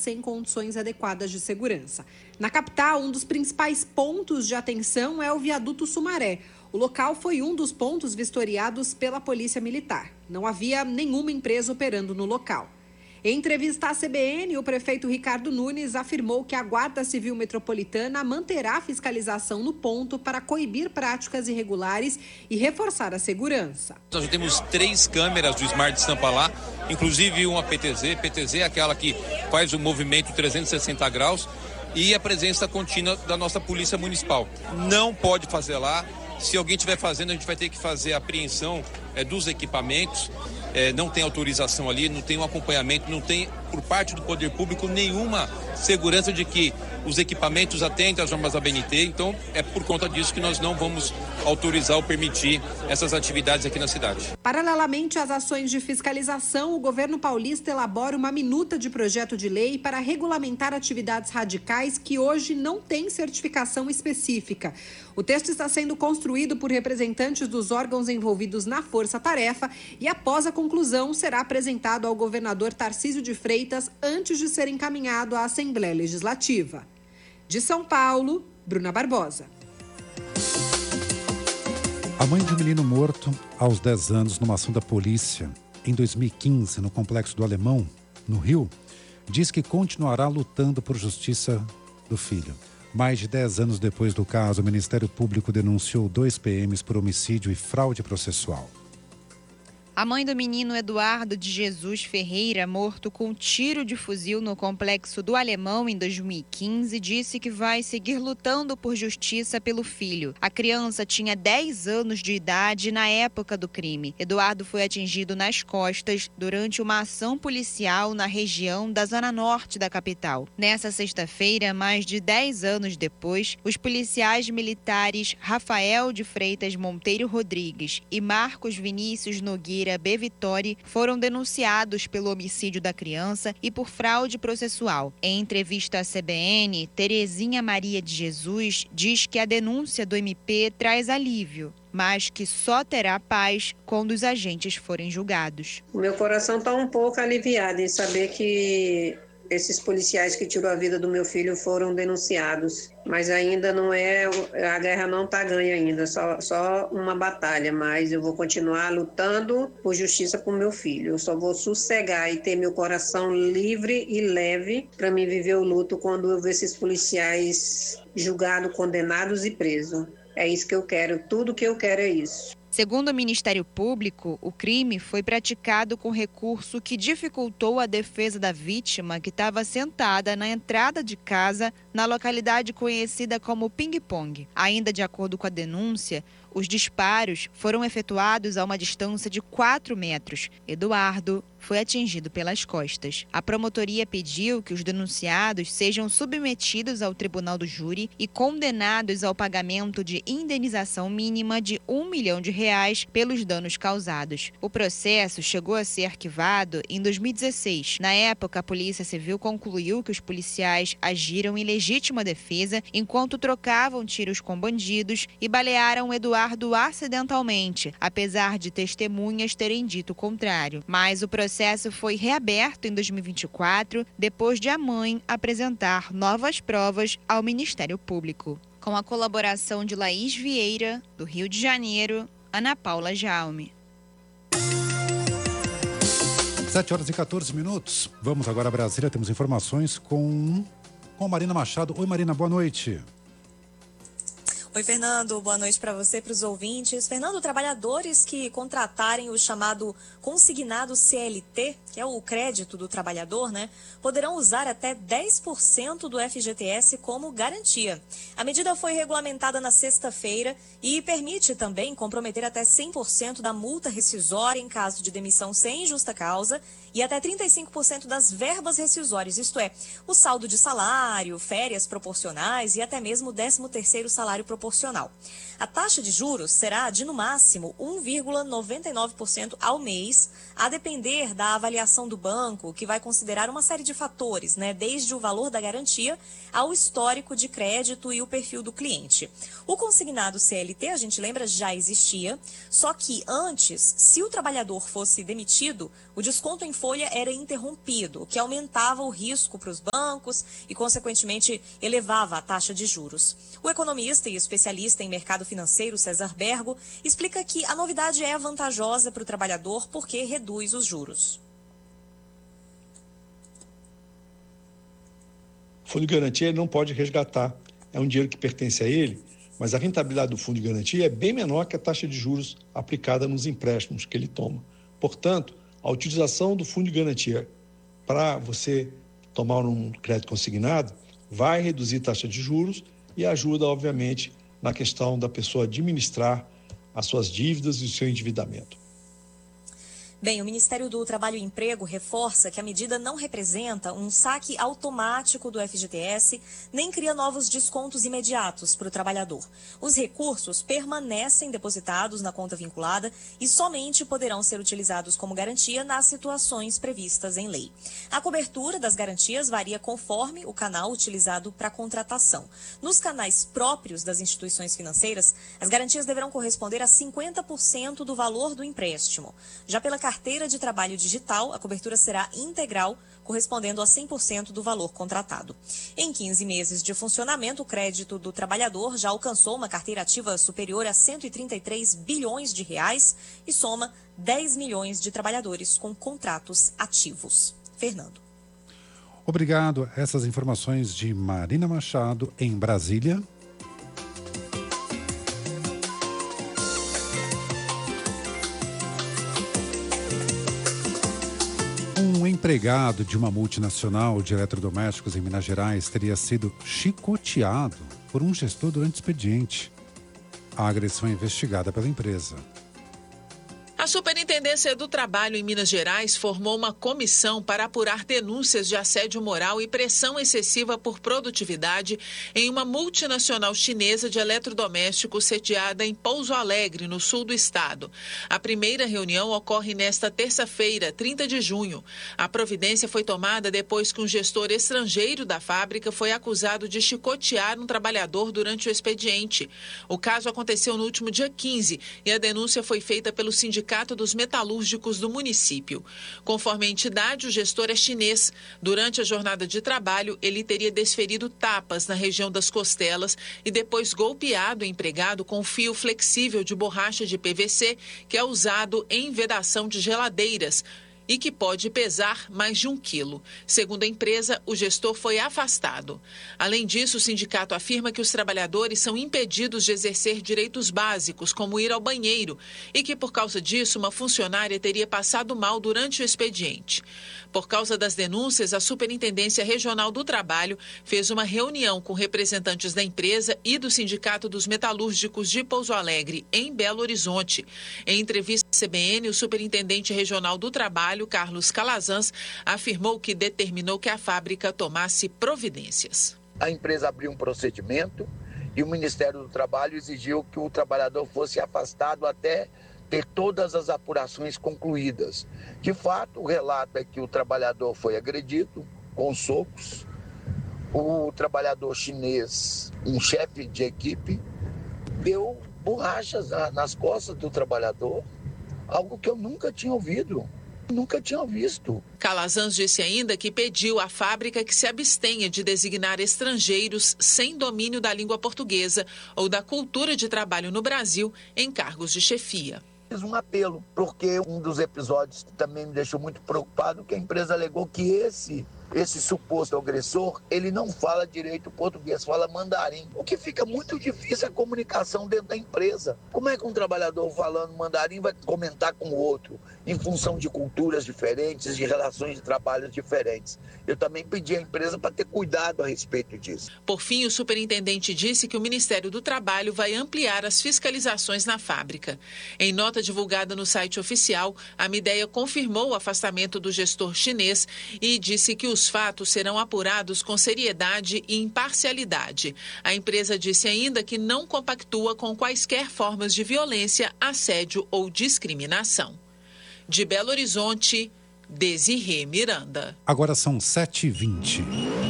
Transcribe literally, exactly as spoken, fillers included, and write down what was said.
sem condições adequadas de segurança. Na capital, um dos principais pontos de atenção é o viaduto Sumaré. O local foi um dos pontos vistoriados pela Polícia Militar. Não havia nenhuma empresa operando no local. Em entrevista à C B N, o prefeito Ricardo Nunes afirmou que a Guarda Civil Metropolitana manterá a fiscalização no ponto para coibir práticas irregulares e reforçar a segurança. Nós temos três câmeras do Smart Sampa lá, inclusive uma P T Z. P T Z é aquela que faz o movimento trezentos e sessenta graus e a presença contínua da nossa Polícia Municipal. Não pode fazer lá. Se alguém estiver fazendo, a gente vai ter que fazer a apreensão é, dos equipamentos. É, não tem autorização ali, não tem um acompanhamento, não tem, por parte do poder público, nenhuma segurança de que os equipamentos atendem às normas da B N T. Então, é por conta disso que nós não vamos autorizar ou permitir essas atividades aqui na cidade. Paralelamente às ações de fiscalização, o governo paulista elabora uma minuta de projeto de lei para regulamentar atividades radicais que hoje não têm certificação específica. O texto está sendo construído por representantes dos órgãos envolvidos na força-tarefa e, após a conclusão, será apresentado ao governador Tarcísio de Freitas antes de ser encaminhado à Assembleia Legislativa. De São Paulo, Bruna Barbosa. A mãe de um menino morto aos dez anos numa ação da polícia em dois mil e quinze no Complexo do Alemão, no Rio, diz que continuará lutando por justiça do filho. Mais de dez anos depois do caso, o Ministério Público denunciou dois P Ms por homicídio e fraude processual. A mãe do menino Eduardo de Jesus Ferreira, morto com tiro de fuzil no Complexo do Alemão em dois mil e quinze, disse que vai seguir lutando por justiça pelo filho. A criança tinha dez anos de idade na época do crime. Eduardo foi atingido nas costas durante uma ação policial na região da zona norte da capital. Nessa sexta-feira, mais de dez anos depois, os policiais militares Rafael de Freitas Monteiro Rodrigues e Marcos Vinícius Nogueira B. Vittori foram denunciados pelo homicídio da criança e por fraude processual. Em entrevista à C B N, Terezinha Maria de Jesus diz que a denúncia do M P traz alívio, mas que só terá paz quando os agentes forem julgados. O meu coração está um pouco aliviado em saber que esses policiais que tirou a vida do meu filho foram denunciados, mas ainda não é, a guerra não está ganha ainda, só, só uma batalha, mas eu vou continuar lutando por justiça para o meu filho. Eu só vou sossegar e ter meu coração livre e leve para mim viver o luto quando eu ver esses policiais julgados, condenados e presos. É isso que eu quero, tudo que eu quero é isso. Segundo o Ministério Público, o crime foi praticado com recurso que dificultou a defesa da vítima, que estava sentada na entrada de casa na localidade conhecida como Ping Pong. Ainda de acordo com a denúncia, os disparos foram efetuados a uma distância de quatro metros. Eduardo foi atingido pelas costas. A promotoria pediu que os denunciados sejam submetidos ao tribunal do júri e condenados ao pagamento de indenização mínima de um milhão de reais pelos danos causados. O processo chegou a ser arquivado em dois mil e dezesseis. Na época, a Polícia Civil concluiu que os policiais agiram em legítima defesa enquanto trocavam tiros com bandidos e balearam Eduardo acidentalmente, apesar de testemunhas terem dito o contrário. Mas o processo O processo foi reaberto em dois mil e vinte e quatro, depois de a mãe apresentar novas provas ao Ministério Público. Com a colaboração de Laís Vieira, do Rio de Janeiro, Ana Paula Jaume. sete horas e quatorze minutos. Vamos agora a Brasília, temos informações com, com Marina Machado. Oi, Marina, boa noite. Oi, Fernando. Boa noite para você e para os ouvintes. Fernando, trabalhadores que contratarem o chamado consignado C L T, que é o crédito do trabalhador, né, poderão usar até dez por cento do F G T S como garantia. A medida foi regulamentada na sexta-feira e permite também comprometer até cem por cento da multa rescisória em caso de demissão sem justa causa e até trinta e cinco por cento das verbas rescisórias, isto é, o saldo de salário, férias proporcionais e até mesmo o décimo terceiro salário proporcional. proporcional. A taxa de juros será de, no máximo, um vírgula noventa e nove por cento ao mês, a depender da avaliação do banco, que vai considerar uma série de fatores, né, desde o valor da garantia ao histórico de crédito e o perfil do cliente. O consignado C L T, a gente lembra, já existia, só que antes, se o trabalhador fosse demitido, o desconto em folha era interrompido, o que aumentava o risco para os bancos e, consequentemente, elevava a taxa de juros. O economista e especialista em mercado financeiro, César Bergo, explica que a novidade é vantajosa para o trabalhador porque reduz os juros. O fundo de garantia ele não pode resgatar, é um dinheiro que pertence a ele, mas a rentabilidade do fundo de garantia é bem menor que a taxa de juros aplicada nos empréstimos que ele toma. Portanto, a utilização do fundo de garantia para você tomar um crédito consignado vai reduzir a taxa de juros e ajuda, obviamente, na questão da pessoa administrar as suas dívidas e o seu endividamento. Bem, o Ministério do Trabalho e Emprego reforça que a medida não representa um saque automático do F G T S, nem cria novos descontos imediatos para o trabalhador. Os recursos permanecem depositados na conta vinculada e somente poderão ser utilizados como garantia nas situações previstas em lei. A cobertura das garantias varia conforme o canal utilizado para a contratação. Nos canais próprios das instituições financeiras, as garantias deverão corresponder a cinquenta por cento do valor do empréstimo. Já pela carteira de trabalho digital, a cobertura será integral, correspondendo a cem por cento do valor contratado. Em quinze meses de funcionamento, o crédito do trabalhador já alcançou uma carteira ativa superior a cento e trinta e três bilhões de reais e soma dez milhões de trabalhadores com contratos ativos. Fernando. Obrigado. Essas informações de Marina Machado, em Brasília. Um empregado de uma multinacional de eletrodomésticos em Minas Gerais teria sido chicoteado por um gestor durante o expediente. A agressão é investigada pela empresa. A Superintendência do Trabalho em Minas Gerais formou uma comissão para apurar denúncias de assédio moral e pressão excessiva por produtividade em uma multinacional chinesa de eletrodomésticos sediada em Pouso Alegre, no sul do estado. A primeira reunião ocorre nesta terça-feira, trinta de junho. A providência foi tomada depois que um gestor estrangeiro da fábrica foi acusado de chicotear um trabalhador durante o expediente. O caso aconteceu no último dia quinze e a denúncia foi feita pelo sindicato dos Metalúrgicos do município. Conforme a entidade, o gestor é chinês. Durante a jornada de trabalho, ele teria desferido tapas na região das costelas e depois golpeado o empregado com um fio flexível de borracha de P V C, que é usado em vedação de geladeiras e que pode pesar mais de um quilo. Segundo a empresa, o gestor foi afastado. Além disso, o sindicato afirma que os trabalhadores são impedidos de exercer direitos básicos, como ir ao banheiro, e que, por causa disso, uma funcionária teria passado mal durante o expediente. Por causa das denúncias, a Superintendência Regional do Trabalho fez uma reunião com representantes da empresa e do Sindicato dos Metalúrgicos de Pouso Alegre, em Belo Horizonte. Em entrevista à C B N, o Superintendente Regional do Trabalho, Carlos Calazans, afirmou que determinou que a fábrica tomasse providências. A empresa abriu um procedimento e o Ministério do Trabalho exigiu que o trabalhador fosse afastado até ter todas as apurações concluídas. De fato, o relato é que o trabalhador foi agredido com socos. O trabalhador chinês, um chefe de equipe, deu borrachas nas costas do trabalhador, algo que eu nunca tinha ouvido. Nunca tinha visto. Calazans disse ainda que pediu à fábrica que se abstenha de designar estrangeiros sem domínio da língua portuguesa ou da cultura de trabalho no Brasil em cargos de chefia. Fiz um apelo, porque um dos episódios que também me deixou muito preocupado, que a empresa alegou que esse, esse suposto agressor, ele não fala direito português, fala mandarim, o que fica muito difícil a comunicação dentro da empresa. Como é que um trabalhador falando mandarim vai comentar com o outro, em função de culturas diferentes, de relações de trabalho diferentes? Eu também pedi à empresa para ter cuidado a respeito disso. Por fim, o superintendente disse que o Ministério do Trabalho vai ampliar as fiscalizações na fábrica. Em nota divulgada no site oficial, a Midea confirmou o afastamento do gestor chinês e disse que os os fatos serão apurados com seriedade e imparcialidade. A empresa disse ainda que não compactua com quaisquer formas de violência, assédio ou discriminação. De Belo Horizonte, Desirê Miranda. Agora são sete e vinte.